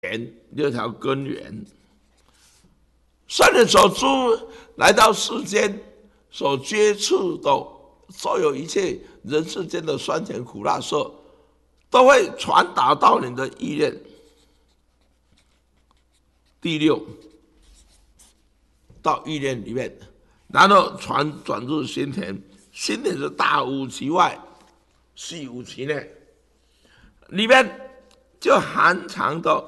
6条根源。圣灵所住来到世间所接触的所有一切人世间的酸甜苦辣涩，都会传达到你的意念。第6，到意念里面，然后转入心田，心田是大无其外，细无其内，里面就含藏的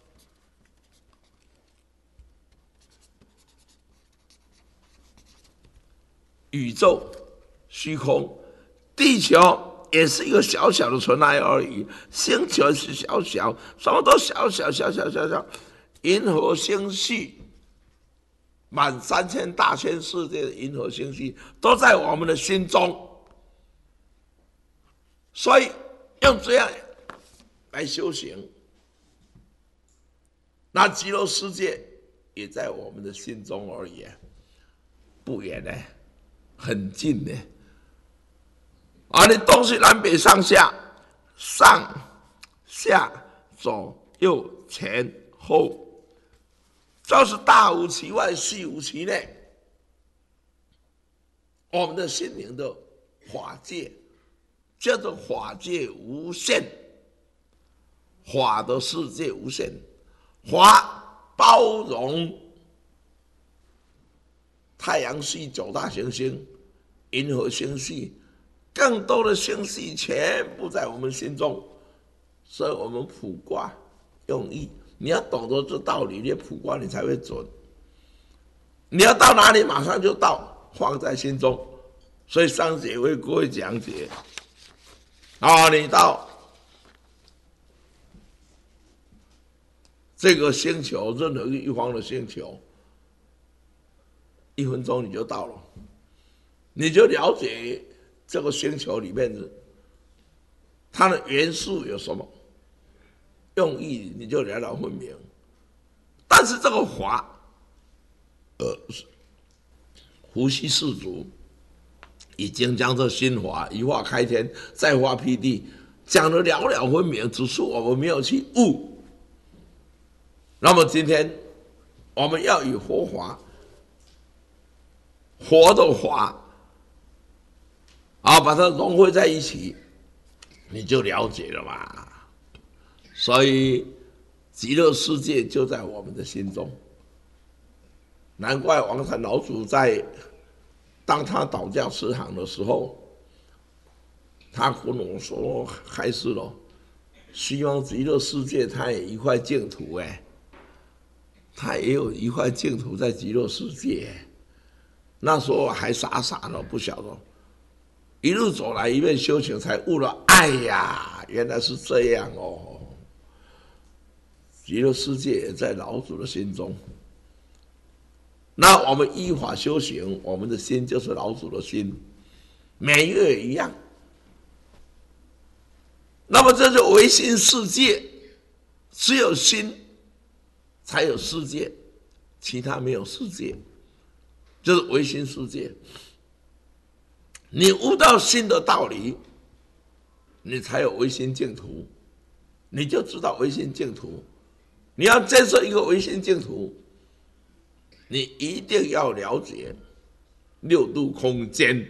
宇宙虚空，地球也是一个小小的尘埃而已，星球是小小，什么都小，银河星系满3000大千世界的银河星系都在我们的心中，所以用这样来修行，那极乐世界也在我们的心中而已，不远呢，很近呢。你东西南北上下，上下左右前后，就是大无其外，细无其内。我们的心灵的法界叫做法界无限，法的世界无限，法包容太阳系9大行星、银河星系，更多的星系全部在我们心中，所以我们卜卦用意，你要懂得这道理，你卜卦你才会准。你要到哪里马上就到，放在心中。所以上节为各位讲解，你到这个星球，任何一方的星球，1分钟你就到了，你就了解这个星球里面的它的元素有什么用意，你就了了分明。但是这个法，伏羲氏族已经将这心法一化开天，再化辟地，讲得了了分明，只是我们没有去悟。那么今天我们要以佛法，佛的法把它融汇在一起，你就了解了嘛。所以极乐世界就在我们的心中，难怪王禅老祖当他倒驾慈航的时候，他跟我说开示了，希望极乐世界他也一块净土，他也有一块净土在极乐世界。那时候还傻的不晓得，一路走来一面修行才悟了，哎呀，原来是这样哦。极乐世界也在老祖的心中。那我们依法修行，我们的心就是老祖的心，每月一样。那么这是唯心世界，只有心才有世界，其他没有世界，就是唯心世界。你悟到心的道理，你才有唯心净土，你就知道唯心净土。你要建设一个唯心净土，你一定要了解6度空间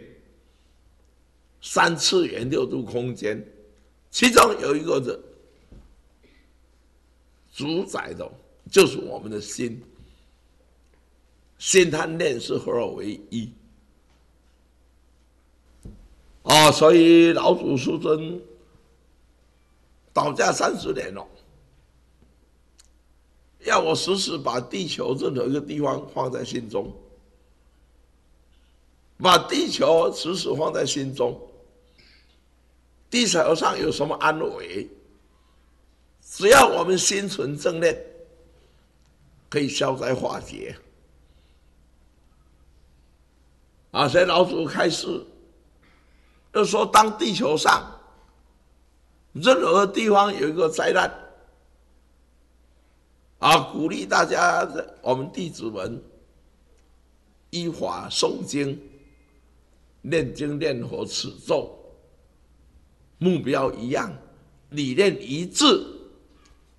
，3次元6度空间，其中有一个的主宰的就是我们的心，心和念是合而为一。所以老祖师尊倒驾30年了，要我时时把地球任何一个地方放在心中，把地球时时放在心中。地球上有什么安危，只要我们心存正念，可以消灾化解。所以老祖开示，就说当地球上任何地方有一个灾难，鼓励大家，我们弟子们依法诵经、念经、念佛、持咒，目标一样，理念一致，